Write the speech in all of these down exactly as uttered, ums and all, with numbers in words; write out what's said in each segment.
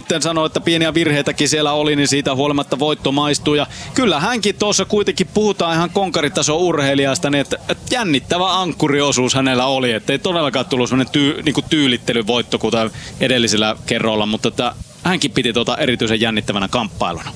sitten sanoi, että pieniä virheitäkin siellä oli, niin siitä huolimatta voitto maistuu. Ja kyllä hänkin tuossa kuitenkin puhutaan ihan konkaritason urheilijasta, niin että, että jännittävä ankkuriosuus hänellä oli. Että ei todellakaan tullut sellainen tyy, niin kuin tyylittelyvoitto kuten edellisellä kerralla, mutta että hänkin piti tuota erityisen jännittävänä kamppailuna.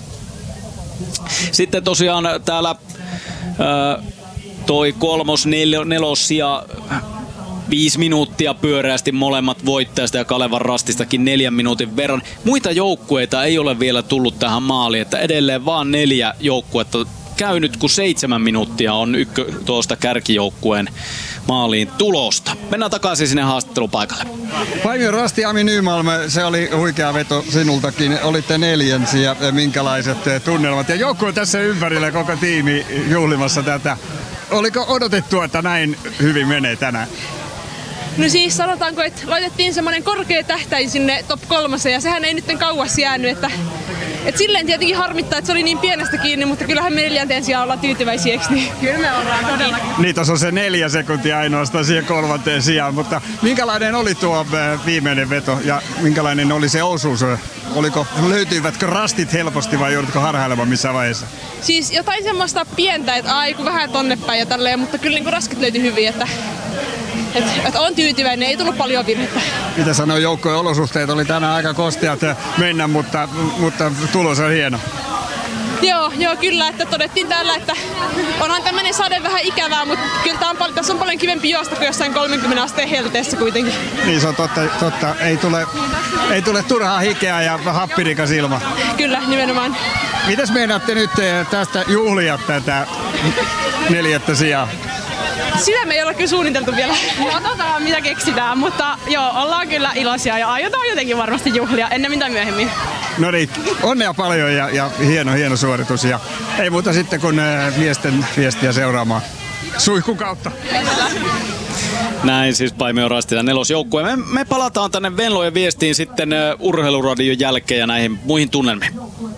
Sitten tosiaan täällä ää, toi kolmos, nel, nelos ja viisi minuuttia pyöreästi molemmat voittajasta ja Kalevan Rastistakin neljän minuutin verran. Muita joukkueita ei ole vielä tullut tähän maaliin, että edelleen vaan neljä joukkuetta käynyt, kun seitsemän minuuttia on ykkö tuosta kärkijoukkueen maaliin tulosta. Mennään takaisin sinne haastattelupaikalle. Paimio Rasti, Ami Nymalm, se oli huikea veto sinultakin. Olitte neljänsi ja minkälaiset tunnelmat? Ja joukkue tässä ympärillä, koko tiimi juhlimassa tätä. Oliko odotettu, että näin hyvin menee tänään? No siis sanotaanko, että laitettiin semmoinen korkea tähtäin sinne top kolmoseen ja sehän ei nyt kauas jäänyt, että et silleen tietenkin harmittaa, että se oli niin pienestä kiinni, mutta kyllähän me neljänteen sijaan ollaan tyytyväisiä, eikö niin? Kyllä me ollaan todellakin. Niin, tuossa on se neljä sekuntia ainoastaan siihen kolmanteen sijaan, mutta minkälainen oli tuo viimeinen veto ja minkälainen oli se osuus? Oliko, löytyivätkö rastit helposti vai joudutko harhailemaan missään vaiheessa? Siis jotain semmoista pientä, että aiku vähän tonne päin ja tälleen, mutta kyllä niin raskit löytyi hyvin, että Et, et on tyytyväinen, ei tullut paljon virhettä. Mitä sanoi joukkojen olosuhteet? Oli tänään aika kosteat mennä, mutta, mutta tulos on hieno. Joo, joo, kyllä, että todettiin täällä, että onhan tämmöinen sade vähän ikävää, mutta kyllä tää on paljon, tässä on paljon kivempi juosta kuin jossain kolmenkymmenen asteen helteessä kuitenkin. Niin se on totta, totta. Ei, tule, ei tule turhaa hikeä ja happirikas ilma. Kyllä, nimenomaan. Mites meinaatte nyt tästä juhlia tätä neljättä sijaa? Sitä me ei ole kyllä suunniteltu vielä. Otetaan mitä keksitään, mutta joo, ollaan kyllä iloisia ja aiotaan jotenkin varmasti juhlia ennen mitä myöhemmin. No niin, onnea paljon ja, ja hieno, hieno suoritus ja ei muuta sitten kuin miesten viestiä seuraamaan suihkun kautta. Näin siis Paimio Rasti ja nelosjoukkue. Me, me palataan tänne Venlojen viestiin sitten uh, urheiluradion jälkeen ja näihin muihin tunnelmiin.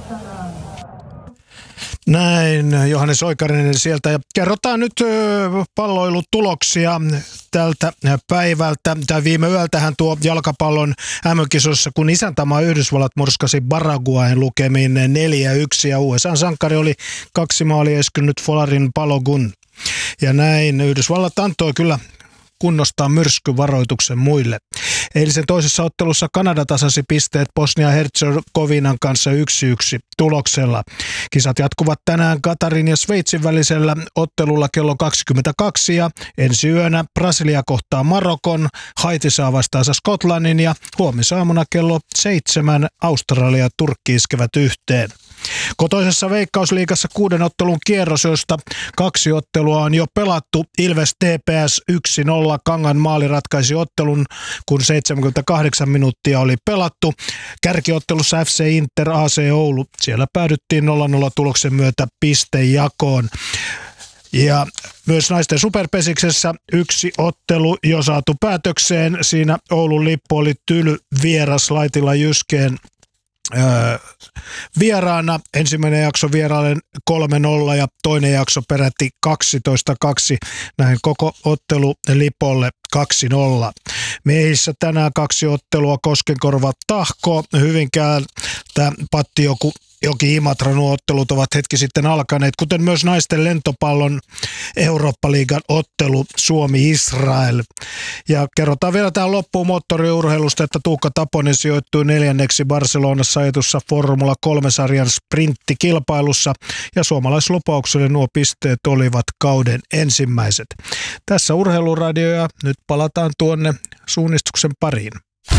Näin, Johannes Oikarinen sieltä. Ja kerrotaan nyt palloilutuloksia tältä päivältä. Tai viime yöltähän tuo jalkapallon äm äm-kisossa, kun isäntämaa Yhdysvallat murskasi Paraguayn lukemiin neljä yksi. Ja U S A:n sankari oli kaksi maalia eskynyt Folarin Balogun. Ja näin Yhdysvallat antoi kyllä kunnostaa myrskyvaroituksen muille. Eilisen toisessa ottelussa Kanada tasasi pisteet Bosnia-Herzegovinan kanssa yksi yksi tuloksella. Kisat jatkuvat tänään Katarin ja Sveitsin välisellä ottelulla kello kaksikymmentäkaksi ja ensi yönä Brasilia kohtaa Marokon, Haiti saa vastaansa Skotlannin ja huomisaamuna kello seitsemän Australia ja Turkki iskevät yhteen. Kotoisessa Veikkausliigassa kuuden ottelun kierros, josta kaksi ottelua on jo pelattu. Ilves T P S yksi nolla. Kangan maali ratkaisi ottelun, kun seitsemänkymmentäkahdeksan minuuttia oli pelattu. Kärkiottelussa F C Inter A C Oulu. Siellä päädyttiin nolla nolla tuloksen myötä pistejakoon. Ja myös naisten superpesiksessä yksi ottelu jo saatu päätökseen. Siinä Oulun lippu oli Tyly vieras Laitila Jyskeen Öö, vieraana. Ensimmäinen jakso vieraalle kolme nolla ja toinen jakso peräti kaksitoista kaksi. Näin koko ottelu Lipolle kaksi nolla. Miehissä tänään kaksi ottelua Koskenkorva Tahko. Hyvinkään tämä Pattijoki Joki-Imatra, nuo ottelut ovat hetki sitten alkaneet, kuten myös naisten lentopallon Eurooppa-liigan ottelu Suomi-Israel. Ja kerrotaan vielä tähän loppuun moottoriurheilusta, että Tuukka Taponen sijoittui neljänneksi Barcelonassa ajetussa Formula kolme-sarjan sprinttikilpailussa ja suomalaislupaukselle nuo pisteet olivat kauden ensimmäiset. Tässä Urheiluradio ja nyt palataan tuonne suunnistuksen pariin.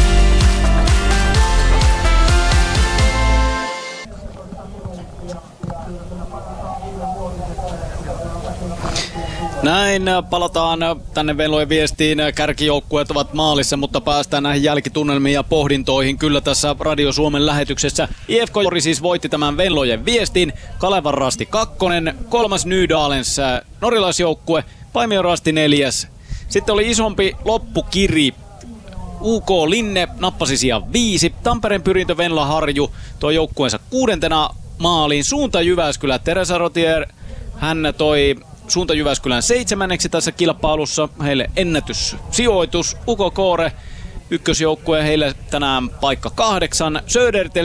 Näin palataan tänne Venlojen viestiin. Kärkijoukkueet ovat maalissa, mutta päästään näihin jälkitunnelmiin ja pohdintoihin. Kyllä tässä Radio Suomen lähetyksessä I F K Jori siis voitti tämän Venlojen viestin. Kalevan Rasti kakkonen, kolmas Nydalens norjalaisjoukkue, Paimio Rasti neljäs. Sitten oli isompi loppukiri. U K Linne nappasi sijaan viisi. Tampereen Pyrintö Venla Harju toi joukkueensa kuudentena maaliin. Suunta Jyväskylä Teresa Rotier, hän toi Suunta Jyväskylän seitsemänneksi tässä kilpailussa. Heille ennätyssijoitus. Uko Koore ykkösjoukkue, heille tänään paikka kahdeksan. Söderten